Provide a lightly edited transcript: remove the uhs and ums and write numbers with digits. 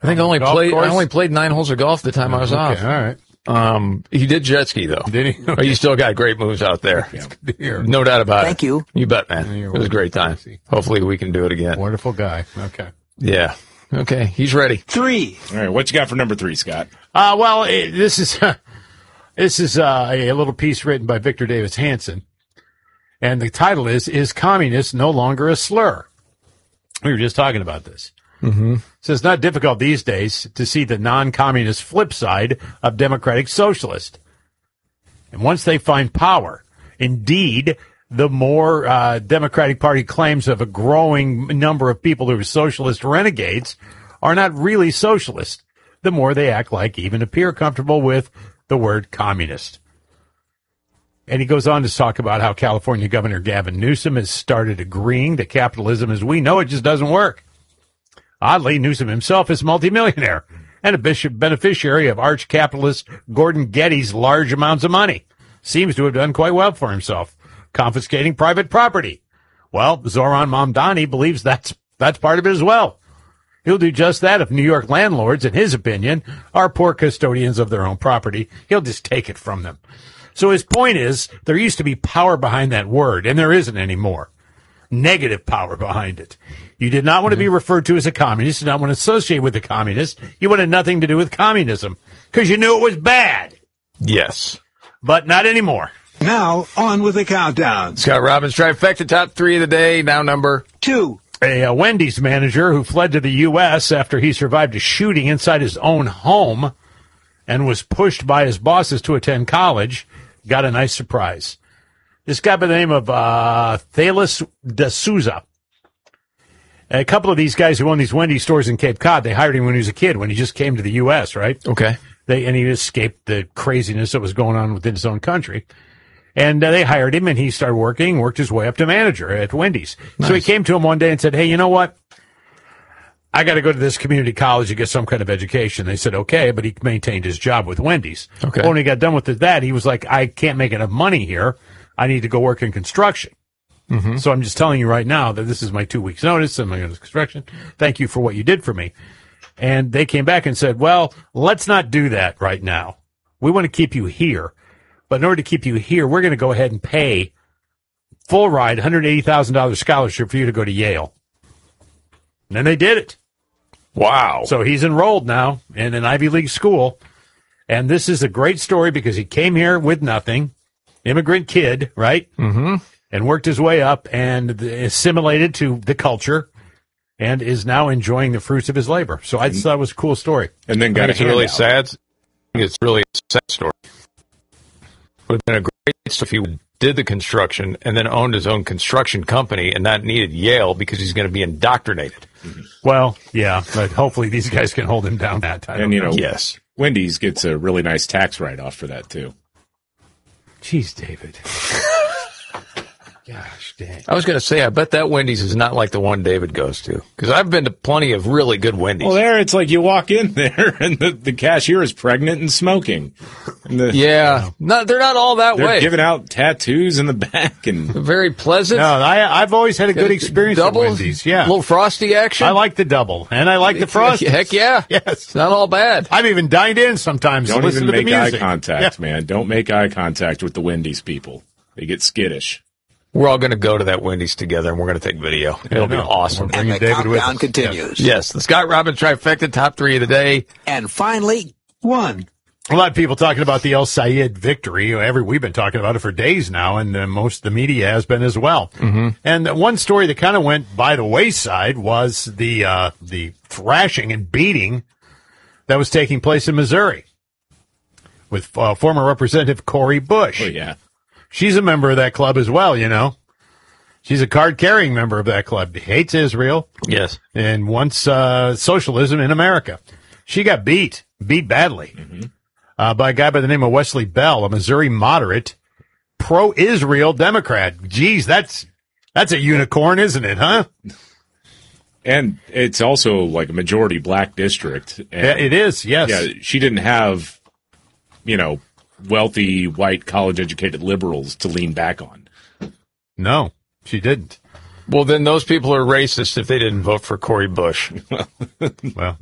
I think I only played 9 holes of golf the time I was off. All right. He did jet ski, though. Did he? Okay. Oh, you still got great moves out there. Yeah. No doubt about it. Thank you. You bet, man. You're It was a great time. welcome. Hopefully we can do it again. Wonderful guy. Okay. Yeah. Okay. He's ready. 3. All right, what you got for number 3, Scott? Well, this is a little piece written by Victor Davis Hanson, and the title is Communist No Longer a Slur? We were just talking about this. Mm-hmm. So it's not difficult these days to see the non-communist flip side of democratic socialist. And once they find power, indeed, the more Democratic Party claims of a growing number of people who are socialist renegades are not really socialist, the more they act like, even appear comfortable with the word communist. And he goes on to talk about how California Governor Gavin Newsom has started agreeing that capitalism as we know it just doesn't work. Oddly, Newsom himself is multimillionaire and a beneficiary of arch capitalist Gordon Getty's large amounts of money. Seems to have done quite well for himself, confiscating private property. Well, Zoran Mamdani believes that's part of it as well. He'll do just that if New York landlords, in his opinion, are poor custodians of their own property. He'll just take it from them. So his point is, there used to be power behind that word, and there isn't anymore. Negative power behind it. You did not want to be referred to as a communist. You did not want to associate with the communists. You wanted nothing to do with communism because you knew it was bad. Yes. But not anymore. Now, on with the countdown. Scott Robbins, trifecta, top 3 of the day, now number 2. A Wendy's manager who fled to the U.S. after he survived a shooting inside his own home and was pushed by his bosses to attend college got a nice surprise. This guy by the name of Thales D'Souza. A couple of these guys who own these Wendy's stores in Cape Cod, they hired him when he was a kid, when he just came to the U.S., right? Okay. And he escaped the craziness that was going on within his own country. And they hired him, and he started worked his way up to manager at Wendy's. Nice. So he came to him one day and said, hey, you know what? I got to go to this community college to get some kind of education. They said, okay, but he maintained his job with Wendy's. Okay. Well, when he got done with that, he was like, I can't make enough money here. I need to go work in construction. Mm-hmm. So I'm just telling you right now that this is my 2 weeks notice. I'm going to construction. Thank you for what you did for me. And they came back and said, well, let's not do that right now. We want to keep you here. But in order to keep you here, we're going to go ahead and pay full ride, $180,000 scholarship for you to go to Yale. And then they did it. Wow. So he's enrolled now in an Ivy League school. And this is a great story because he came here with nothing. Immigrant kid, right? Mm-hmm. And worked his way up and assimilated to the culture and is now enjoying the fruits of his labor. So I just thought it was a cool story. And then got it's really sad. It's really a sad story. It would have been a great stuff if he did the construction and then owned his own construction company and not needed Yale because he's going to be indoctrinated. Well, yeah, but hopefully these guys can hold him down that time. And, you know, yes, Wendy's gets a really nice tax write-off for that, too. Jeez, David. Gosh, dang. I was going to say, I bet that Wendy's is not like the one David goes to. Because I've been to plenty of really good Wendy's. Well, there, it's like you walk in there and the cashier is pregnant and smoking. And yeah. No, they're not all that they're way. They're giving out tattoos in the back. And very pleasant. No, I've always had a good experience double, with Wendy's. Yeah. A little frosty action. I like the double, and I like the frosty. Heck yeah. Yes. It's not all bad. I've even dined in sometimes Don't to listen even to the make eye music. contact, Yeah. man. Don't make eye contact with the Wendy's people. They get skittish. We're all going to go to that Wendy's together, and we're going to take video. It'll be awesome. And the countdown continues. Yes, the Scott Robbins trifecta, top 3 of the day. And finally, 1. A lot of people talking about the El Sayed victory. We've been talking about it for days now, and most of the media has been as well. Mm-hmm. And one story that kind of went by the wayside was the thrashing and beating that was taking place in Missouri with former Representative Cori Bush. Oh, yeah. She's a member of that club as well, you know. She's a card-carrying member of that club. Hates Israel. Yes. And wants socialism in America. She got beat badly, by a guy by the name of Wesley Bell, a Missouri moderate, pro-Israel Democrat. Geez, that's a unicorn, isn't it, huh? And it's also like a majority black district. And yeah, it is, yes. Yeah, she didn't have, wealthy, white, college-educated liberals to lean back on. No, she didn't. Well, then those people are racist if they didn't vote for Cori Bush. Well,